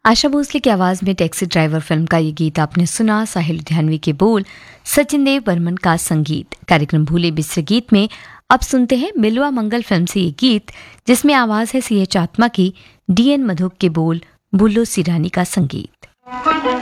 आशा भोसले की आवाज में टैक्सी ड्राइवर फिल्म का ये गीत आपने सुना। साहिल लुधियानवी के बोल, सचिन देव बर्मन का संगीत। कार्यक्रम भूले बिसरे गीत में अब सुनते हैं बिलवा मंगल फिल्म से ये गीत, जिसमें आवाज है CH आत्मा की, DN मधुक के बोल, बुल्लो सिरानी का संगीत।